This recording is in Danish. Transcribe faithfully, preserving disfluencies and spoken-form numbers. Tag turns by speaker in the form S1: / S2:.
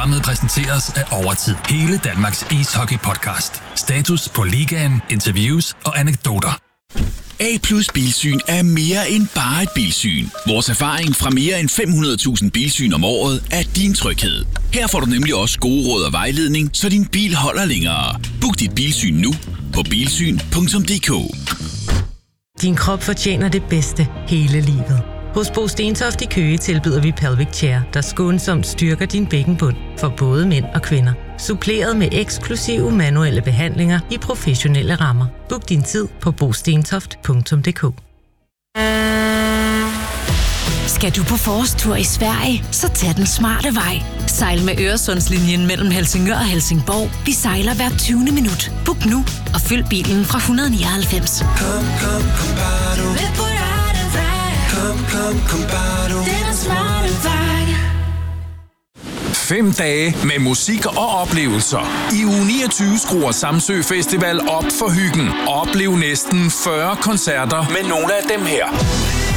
S1: Programmet præsenteres af Overtid, hele Danmarks ishockey-podcast. Status på ligaen, interviews og anekdoter.
S2: A plus Bilsyn er mere end bare et bilsyn. Vores erfaring fra mere end fem hundrede tusind bilsyn om året er din tryghed. Her får du nemlig også gode råd og vejledning, så din bil holder længere. Book dit bilsyn nu på bilsyn punktum d k.
S3: Din krop fortjener det bedste hele livet. Hos Bo Stentoft i Køge tilbyder vi Pelvic Chair, der skånsomt styrker din bækkenbund for både mænd og kvinder. Suppleret med eksklusive manuelle behandlinger i professionelle rammer. Book din tid på bostentoft punktum d k.
S4: Skal du på forårstur i Sverige, så tag den smarte vej. Sejl med Øresundslinjen mellem Helsingør og Helsingborg. Vi sejler hver tyvende minut. Book nu og fyld bilen fra et hundrede nioghalvfems.
S5: Kom, kom, kom, bado. Med på rette vej. Kom, kom, kom, bado. Det er den smarte vej.
S6: Fem dage med musik og oplevelser. I uge niogtyve skruer Samsø Festival op for hyggen. Oplev næsten fyrre koncerter med nogle af dem her.